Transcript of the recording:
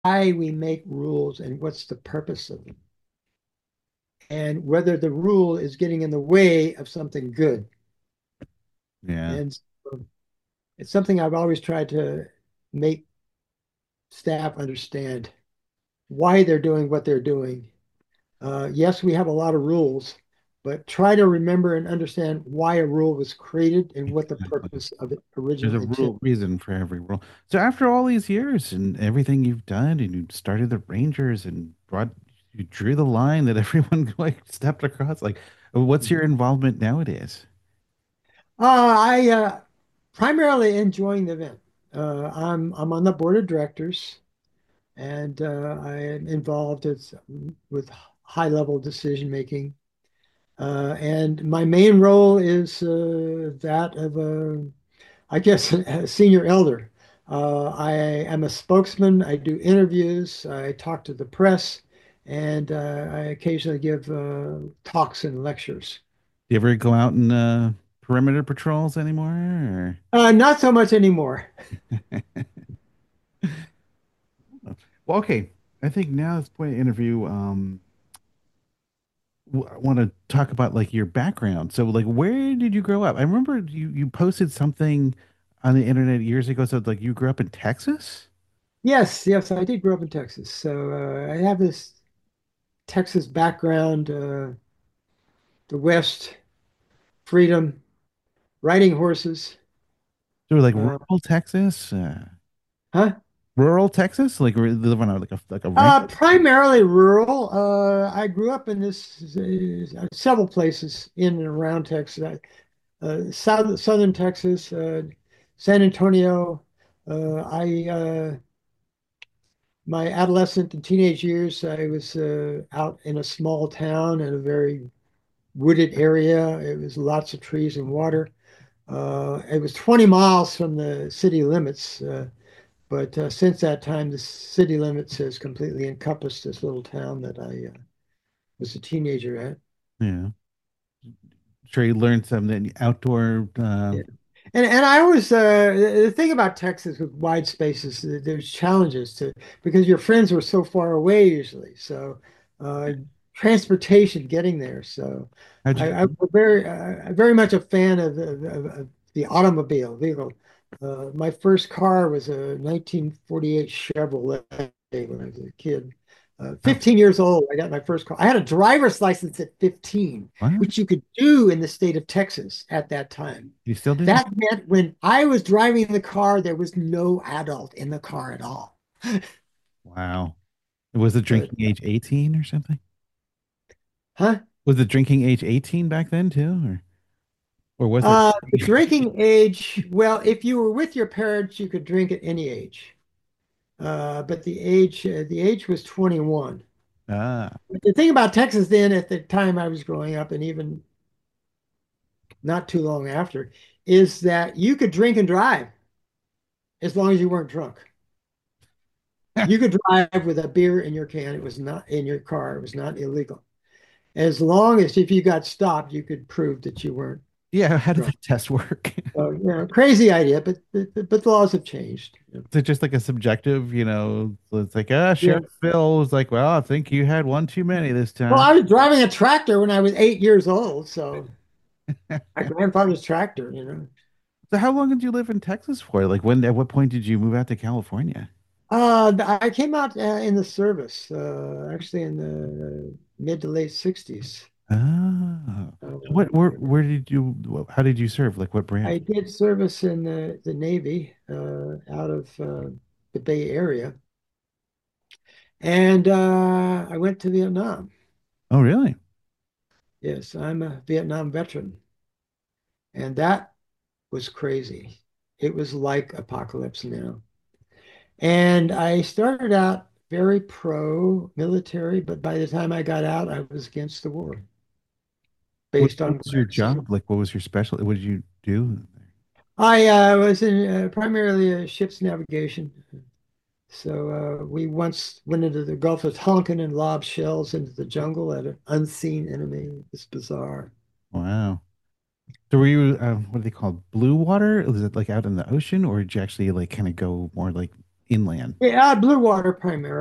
we make rules and what's the purpose of them, and whether the rule is getting in the way of something good. Yeah. And so it's something I've always tried to make staff understand why they're doing what they're doing. Yes, we have a lot of rules, but try to remember and understand why a rule was created and what the Exactly. purpose of its There's original a intent. rule reason for every rule. So after all these years and everything you've done, and you started the Rangers and you drew the line that everyone like stepped across. Like, what's your involvement nowadays? I primarily enjoying the event. I'm on the board of directors, and I am involved with high level decision making. And my main role is that of a, I guess, a senior elder. I am a spokesman. I do interviews. I talk to the press, and I occasionally give talks and lectures. Do you ever go out and perimeter patrols anymore? Or? Not so much anymore. Well, okay. I think now is the point of interview. I want to talk about like your background. So, like, where did you grow up? I remember you posted something on the internet years ago. So, like, you grew up in Texas? Yes, yes, I did grow up in Texas, so I have this Texas background, the West, freedom, riding horses. So, like, Uh, rural Texas, huh? rural Texas, like, live on a, like a ranch. Primarily rural. I grew up in this several places in and around Texas. Southern Texas, San Antonio. I My adolescent and teenage years, I was out in a small town in a very wooded area. It was lots of trees and water. It was 20 miles from the city limits, but since that time, the city limits has completely encompassed this little town that I was a teenager at. Yeah, sure. You learned something outdoor. Yeah. And I always the thing about Texas with wide spaces, there's challenges to because your friends were so far away usually. So uh, transportation getting there. So How'd you? I'm very much a fan of the automobile vehicle. My first car was a 1948 Chevrolet when I was a kid. Oh, 15 years old, I got my first car. I had a driver's license at 15, what? which you could do in the state of Texas at that time. You still do that? That meant when I was driving the car, there was no adult in the car at all. Wow. Was the But, drinking age 18 or something? huh? Was the drinking age 18 back then too, or was it? The drinking age, well, if you were with your parents, you could drink at any age. But the age was 21. Ah, But the thing about Texas then at the time I was growing up, and even not too long after, is that you could drink and drive as long as you weren't drunk. You could drive with a beer in your can. It was not in your car. It was not illegal. As long as if you got stopped, you could prove that you weren't yeah. How did the drunk. test work? So, crazy idea, but the laws have changed. Is it just like a subjective, so it's like, Yeah. Sheriff Phil was like, well, I think you had one too many this Well, time. I was driving a tractor when I was 8 years old, so my grandfather's tractor. So how long did you live in Texas for? Like at what point did you move out to California? I came out in the service, actually in the mid to late 60s. Oh, so where did how did you serve? Like what branch? I did service in the Navy out of the Bay Area. And I went to Vietnam. Oh, really? Yes, I'm a Vietnam veteran. And that was crazy. It was like Apocalypse Now. And I started out very pro-military, but by the time I got out, I was against the war based What on was what I your was seeing. job? Like what was your special? What did you do? I was in primarily ship's navigation. So we once went into the Gulf of Tonkin and lobbed shells into the jungle at an unseen enemy. It's bizarre. Wow. So were you what are they called? Blue water? Was it like out in the ocean, or did you actually like kind of go more like inland? Yeah, blue water primarily.